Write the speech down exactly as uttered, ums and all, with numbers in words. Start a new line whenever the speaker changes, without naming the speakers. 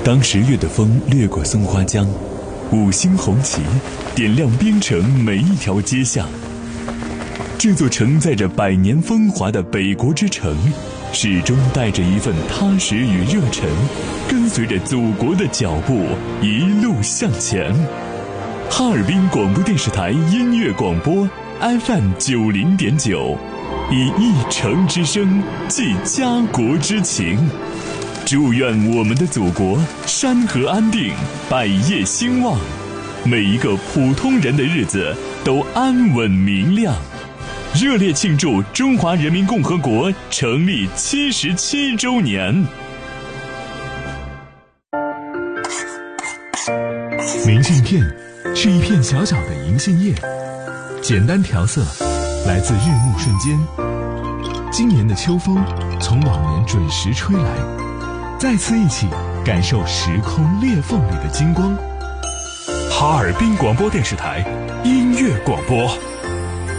当十月的风掠过松花江，五星红旗点亮边城每一条街巷。这座承载着百年风华的北国之城，始终带着一份踏实与热忱，跟随着祖国的脚步一路向前。哈尔滨广播电视台音乐广播 F M 九零点九，以一城之声寄家国之情。祝愿我们的祖国山河安定，百业兴旺，每一个普通人的日子都安稳明亮。热烈庆祝中华人民共和国成立七十七周年。
明信片是一片小小的银杏叶，简单调色，来自日暮瞬间。今年的秋风从往年准时吹来，再次一起感受时空裂缝里的金光。
哈尔滨广播电视台音乐广播。